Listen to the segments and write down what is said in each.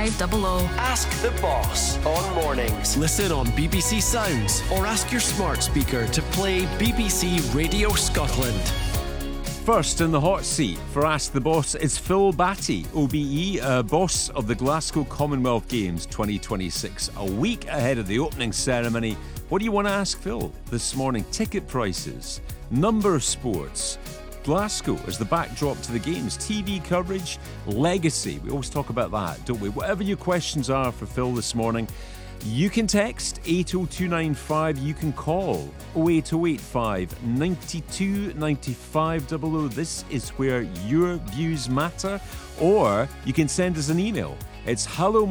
500. Ask the Boss on mornings. Listen on BBC Sounds or ask your smart speaker to play BBC Radio Scotland. First in the hot seat for Ask the Boss is Phil Batty, OBE, boss of the Glasgow Commonwealth Games 2026. A week ahead of the opening ceremony, what do you want to ask Phil this morning? Ticket prices, number of sports, Glasgow as the backdrop to the Games, TV coverage, legacy. We always talk about that, don't we? Whatever your questions are for Phil this morning, you can text 80295, you can call 08085 92 95 00. This is where your views matter. Or you can send us an email. It's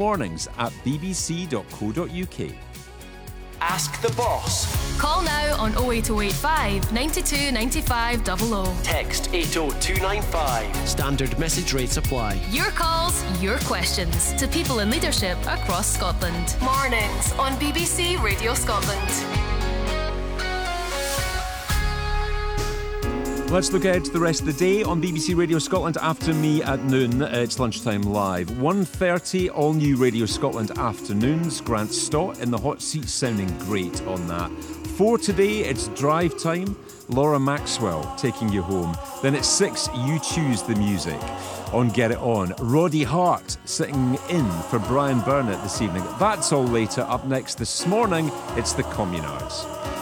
hellomornings@bbc.co.uk. Ask the Boss. Call now on 08085 92 95 00. Text 80295. Standard message rates apply. Your calls, your questions to people in leadership across Scotland. Mornings on BBC Radio Scotland. Let's look ahead to the rest of the day on BBC Radio Scotland. After me at noon, it's Lunchtime Live. 1:30, all new Radio Scotland afternoons. Grant Stott in the hot seat, sounding great on that. 4 today, it's Drive Time. Laura Maxwell taking you home. Then at 6, You Choose the Music on Get It On. Roddy Hart sitting in for Brian Burnett this evening. That's all later. Up next this morning, it's the Communards.